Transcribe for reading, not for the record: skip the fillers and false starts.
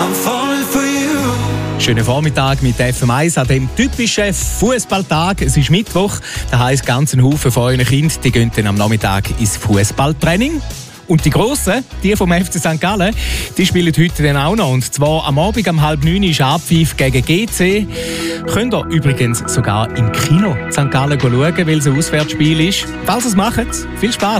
Schönen Vormittag mit FM1 an dem typischen Fußballtag. Es ist Mittwoch, das heisst, ganz ein Haufen von euren Kindern die gehen dann am Nachmittag ins Fußballtraining. Und die Grossen, die vom FC St. Gallen, die spielen heute dann auch noch. Und zwar am Abend um 8:30 ist Abpfiff gegen GC. Könnt ihr übrigens sogar im Kino St. Gallen schauen, weil es ein Auswärtsspiel ist. Falls ihr es macht, viel Spass.